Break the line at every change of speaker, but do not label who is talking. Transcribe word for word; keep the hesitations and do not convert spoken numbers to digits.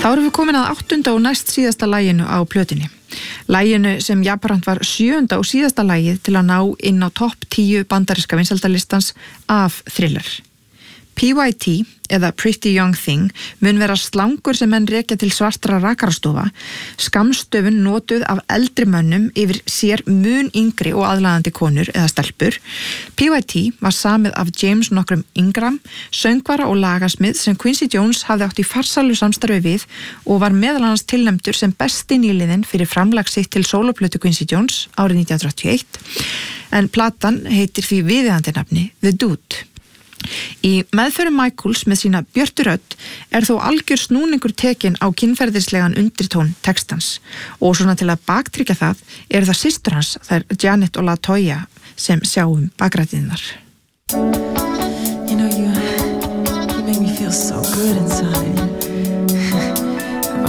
Þá erum við komin að áttunda og næst síðasta laginu á plötunni. Laginu sem jafnframt var sjöunda og síðasta lagið til að ná inn á topp tíu bandaríska vinsældalistans af Thriller. P Y T, eða Pretty Young Thing, mun vera slangur sem menn rekja til svartra rakarastofa, skammstöfun notuð af eldri mönnum yfir sér mun yngri og aðlaðandi konur eða stelpur. P Y T var samið af James nokkrum Ingram, söngvara og lagasmið sem Quincy Jones hafði átt í farsælu samstarfi við og var meðal annars tilnefndur sem besti nýliðinn fyrir framlag sitt til sóloplötu Quincy Jones árið nítján hundruð áttatíu og eitt, en platan heitir því viðeigandi nafni The Dude. Í meðförum Michaels með sína björtu rödd er þó algjör snúningur tekin á kynferðislegan undirtón textans og svona til að baktryggja það eru það systur hans, þær Janet og LaToya, sem sjáum bakrætinnar.
You know, you, you make me feel so good inside.